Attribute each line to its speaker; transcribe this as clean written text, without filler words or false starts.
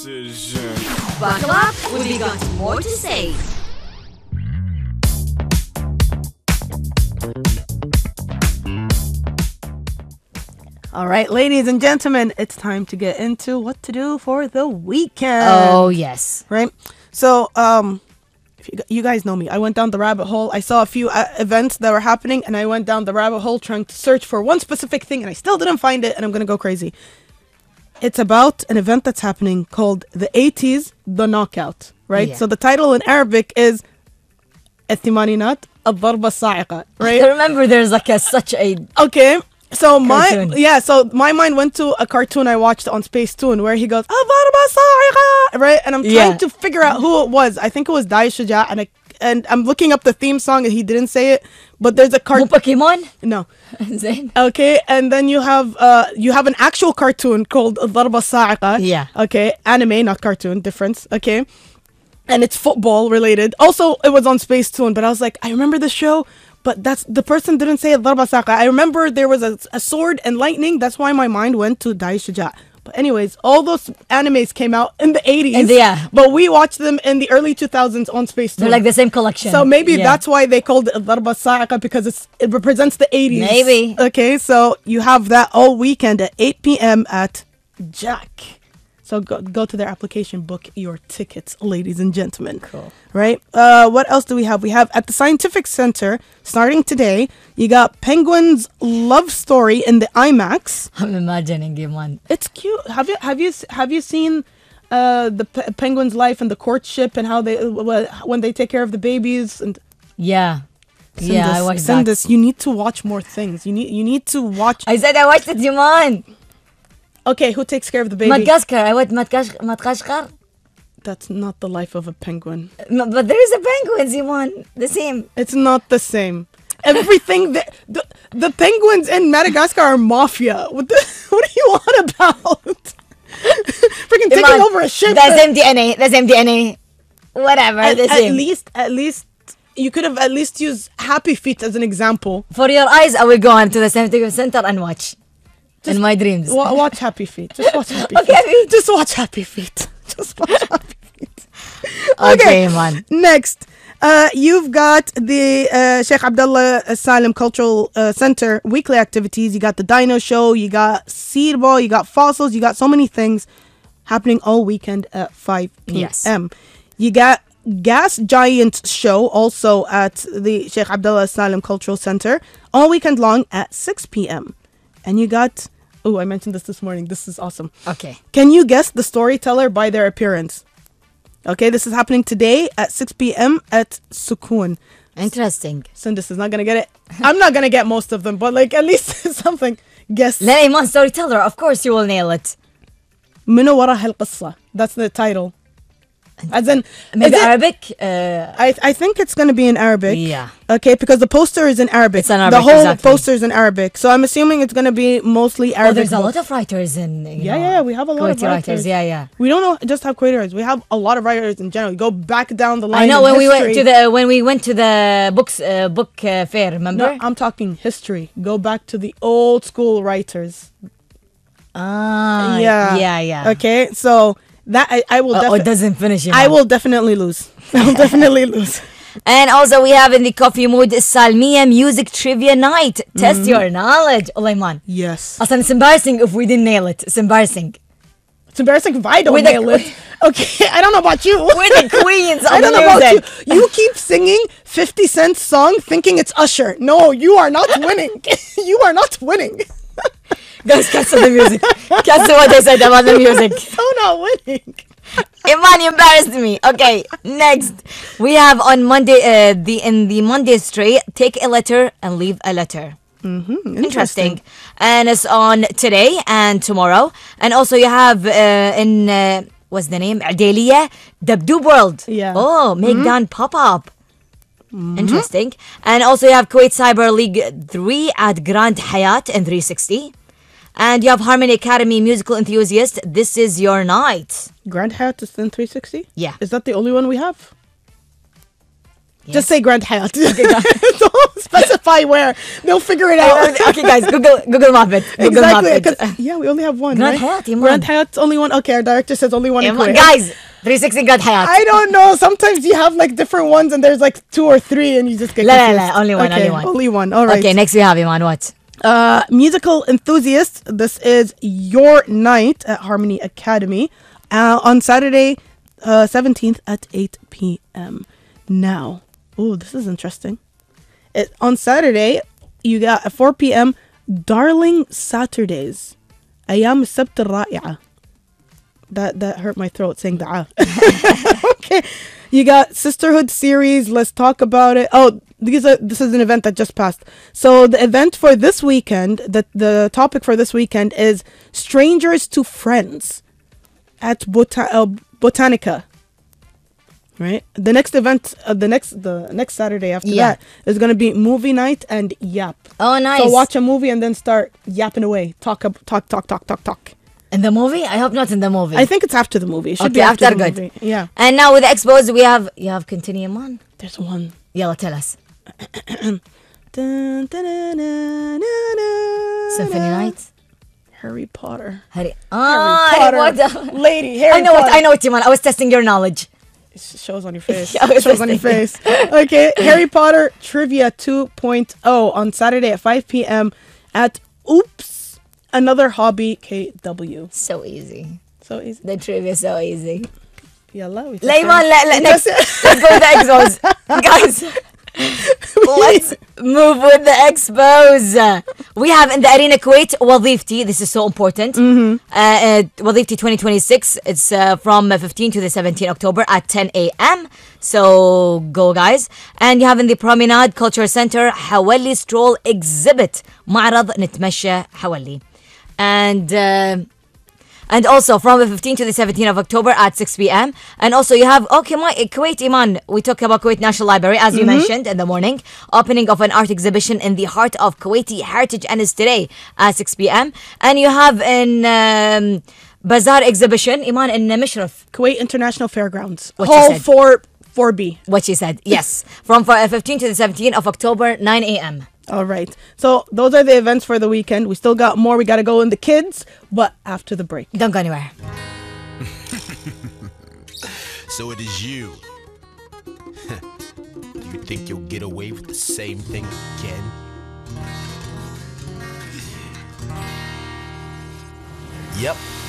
Speaker 1: decision.
Speaker 2: Buckle up, we've got more to say.
Speaker 3: All right, ladies and gentlemen, it's time to get into what to do for the weekend.
Speaker 4: Oh, yes.
Speaker 3: Right? So, if you guys know me. I went down the rabbit hole. I saw a few events that were happening, and I went down the rabbit hole trying to search for one specific thing, and I still didn't find it, and I'm going to go crazy. It's about an event that's happening called the 80s The Knockout, right?
Speaker 4: Yeah.
Speaker 3: So the title in Arabic is الثمانينات الضربة الصاعقة, right?
Speaker 4: I remember there's like such a...
Speaker 3: Okay. So
Speaker 4: Cartoon.
Speaker 3: my mind went to a cartoon I watched on Space Toon where he goes الضربة الصاعقة, right? And I'm trying to figure out who it was. I think it was Dai Shuja, and I'm looking up the theme song and he didn't say it, but there's a
Speaker 4: Mo
Speaker 3: cartoon.
Speaker 4: Pokemon?
Speaker 3: No.
Speaker 4: Zain?
Speaker 3: Okay, and then you have an actual cartoon called الضربة الصاعقة.
Speaker 4: Yeah.
Speaker 3: Okay, anime, not cartoon, difference. Okay. And it's football related. Also, it was on Space Toon, but I was like, I remember the show, but that's the person didn't say Darba Saka. I remember there was a sword and lightning. That's why my mind went to Dai Shuja. But anyways, all those animes came out in the 80s.
Speaker 4: Yeah.
Speaker 3: But we watched them in the early 2000s on Space Toon.
Speaker 4: They're like the same collection.
Speaker 3: So maybe that's why they called it Darba Saka, because it represents the 80s.
Speaker 4: Maybe.
Speaker 3: Okay, so you have that all weekend at 8 p.m. at Jack. So go to their application, book your tickets, ladies and gentlemen.
Speaker 4: Cool.
Speaker 3: Right? What else do we have? We have at the Scientific Center, starting today, you got Penguin's Love Story in the IMAX.
Speaker 4: I'm imagining it, man.
Speaker 3: It's cute. Have you seen the penguin's life and the courtship and how they when they take care of the babies and
Speaker 4: Yeah. I watched that.
Speaker 3: Sindus, you need to watch more things. You need to watch.
Speaker 4: I said I watched it, Yaman.
Speaker 3: Okay, who takes care of the baby?
Speaker 4: Madagascar. I watched Madagascar.
Speaker 3: That's not the life of a penguin.
Speaker 4: But there is a penguin, Yaman. The same.
Speaker 3: It's not the same. Everything that the penguins in Madagascar are mafia. What are you on about? Freaking taking
Speaker 4: Yaman,
Speaker 3: over a ship.
Speaker 4: The same DNA. Whatever. The same.
Speaker 3: At least you could have at least used Happy Feet as an example.
Speaker 4: For your eyes, I will go on to the scientific center and watch. In my dreams.
Speaker 3: Watch Happy Feet. Just watch Happy
Speaker 4: Okay,
Speaker 3: Feet. Just watch Happy Feet. Just watch Happy Feet.
Speaker 4: Okay, man.
Speaker 3: Next, you've got the Sheikh Abdullah Salim Cultural Center weekly activities. You got the Dino Show. You got Seed Ball. You got Fossils. You got so many things happening all weekend at 5 p.m.
Speaker 4: Yes.
Speaker 3: You got Gas Giant Show also at the Sheikh Abdullah Salim Cultural Center all weekend long at 6 p.m. And you got... Oh, I mentioned this morning. This is awesome.
Speaker 4: Okay.
Speaker 3: Can you guess the storyteller by their appearance? Okay, this is happening today at 6 p.m. at Sukoon.
Speaker 4: Interesting.
Speaker 3: Sindus is not going to get it. I'm not going to get most of them, but like at least something. Guess.
Speaker 4: Iman, storyteller. Of course you will nail it.
Speaker 3: من وراء القصة. That's the title. As in...
Speaker 4: Maybe
Speaker 3: is it-
Speaker 4: Arabic?
Speaker 3: I think it's going to be in Arabic.
Speaker 4: Yeah.
Speaker 3: Okay, because the poster is in Arabic.
Speaker 4: It's in
Speaker 3: The
Speaker 4: Arabic,
Speaker 3: whole
Speaker 4: exactly.
Speaker 3: poster is in Arabic. So I'm assuming it's going to be mostly Arabic.
Speaker 4: Oh, there's a
Speaker 3: books.
Speaker 4: lot of writers in.
Speaker 3: Yeah, we have a lot of
Speaker 4: Kuwaiti
Speaker 3: writers.
Speaker 4: Yeah.
Speaker 3: We don't know just how Kuwaiti writers. We have a lot of writers in general. You go back down the line.
Speaker 4: I know
Speaker 3: in
Speaker 4: when
Speaker 3: history.
Speaker 4: we went to the book fair. Remember?
Speaker 3: No, I'm talking history. Go back to the old school writers.
Speaker 4: Yeah.
Speaker 3: Okay, so that I will.
Speaker 4: It doesn't finish.
Speaker 3: I will definitely lose. I will definitely lose.
Speaker 4: And also we have in the Coffee Mood Salmiya Music Trivia Night. Test your knowledge. Allah man.
Speaker 3: Yes.
Speaker 4: Asan, it's embarrassing if we didn't nail it. It's embarrassing.
Speaker 3: It's embarrassing if I don't
Speaker 4: We're the
Speaker 3: nail it. Okay, I don't know about you.
Speaker 4: We're the queens of
Speaker 3: I don't know
Speaker 4: music.
Speaker 3: about you. You keep singing 50 Cent's song thinking it's Usher. No, you are not winning. You are not winning.
Speaker 4: Guys, cancel the music. Cancel what I said about the music.
Speaker 3: So not winning.
Speaker 4: Iman, you embarrassed me. Okay, next. We have on Monday, in the Monday straight, take a letter and leave a letter. Interesting. And it's on today and tomorrow. And also you have what's the name? Adeliya, Dabdoob World.
Speaker 3: Yeah.
Speaker 4: Oh, make Dan pop up. Interesting. And also you have Kuwait Cyber League 3 at Grand Hayat in 360. And you have Harmony Academy Musical Enthusiast. This is your night.
Speaker 3: Grand Hyatt is in 360?
Speaker 4: Yeah.
Speaker 3: Is that the only one we have? Just say Grand Hyatt. Don't specify where. They'll figure it out.
Speaker 4: Okay, guys, Google Map it. Google Map
Speaker 3: Exactly.
Speaker 4: it.
Speaker 3: 'Cause, yeah, we only have one.
Speaker 4: Grand
Speaker 3: right?
Speaker 4: Hyatt, Iman.
Speaker 3: Grand Hyatt's only one. Okay, our director says only one in Kuwait.
Speaker 4: Guys, 360 Grand Hyatt.
Speaker 3: I don't know. Sometimes you have like different ones, and there's like 2 or 3, and you just get
Speaker 4: La, la,
Speaker 3: confused.
Speaker 4: la, only one,
Speaker 3: Okay,
Speaker 4: only one.
Speaker 3: Only one. All right.
Speaker 4: Okay, next we have Iman. What?
Speaker 3: Musical enthusiasts. This is your night at Harmony Academy on Saturday, 17th at 8 p.m. Now, oh, this is interesting. On Saturday, you got at 4 p.m. Darling Saturdays. أيام السبت الرائعة. That hurt my throat saying that. Okay. You got Sisterhood series. Let's talk about it. Oh, this is an event that just passed. So the event for this weekend, the topic for this weekend is Strangers to Friends at Botanica. Right. The next event, the next Saturday after that is going to be movie night and yap.
Speaker 4: Oh, nice.
Speaker 3: So watch a movie and then start yapping away. Talk.
Speaker 4: In the movie? I hope not in the movie.
Speaker 3: I think it's after the movie. It should
Speaker 4: Okay,
Speaker 3: be after the
Speaker 4: good.
Speaker 3: movie. Yeah.
Speaker 4: And now with the expos, you have continue on.
Speaker 3: There's one.
Speaker 4: Yalla, tell us.
Speaker 3: Dun, dun, dun, dun, dun,
Speaker 4: Symphony
Speaker 3: dun.
Speaker 4: Night.
Speaker 3: Harry Potter.
Speaker 4: Harry
Speaker 3: Harry Potter.
Speaker 4: What the?
Speaker 3: Lady Harry
Speaker 4: I know
Speaker 3: Potter.
Speaker 4: it. I know it, Iman. I was testing your knowledge.
Speaker 3: It shows on your face.
Speaker 4: Yeah, I
Speaker 3: It
Speaker 4: was
Speaker 3: shows on your
Speaker 4: listening.
Speaker 3: face. Okay. Harry Potter Trivia 2.0 on Saturday at 5 p.m. at Oops, Another Hobby KW.
Speaker 4: So easy.
Speaker 3: So easy.
Speaker 4: The trivia is so easy.
Speaker 3: Yalla. we
Speaker 4: Layman,
Speaker 3: just-
Speaker 4: let's go with the expos. Guys, let's move with the expos. We have in the Arena Kuwait, Wadifti. This is so important. Wadifti 2026. It's from 15 to the 17 October at 10 a.m. So go, guys. And you have in the Promenade Culture Center, Hawali Stroll Exhibit. معرض نتمشى حوالي. And also from the 15th to the 17th of October at 6 p.m. And also you have, Kuwait Iman. We talk about Kuwait National Library, as you mentioned in the morning. Opening of an art exhibition in the heart of Kuwaiti heritage and is today at 6 p.m. And you have in Bazaar exhibition, Iman in Mishraf.
Speaker 3: Kuwait International Fairgrounds.
Speaker 4: What you
Speaker 3: Hall
Speaker 4: said.
Speaker 3: 4B.
Speaker 4: What she said, yes. From 15th to the 17th of October, 9 a.m.
Speaker 3: All right. So those are the events for the weekend. We still got more. We got to go in the kids, but after the break.
Speaker 4: Don't go anywhere.
Speaker 1: So it is you. Do you think you'll get away with the same thing again? Yep.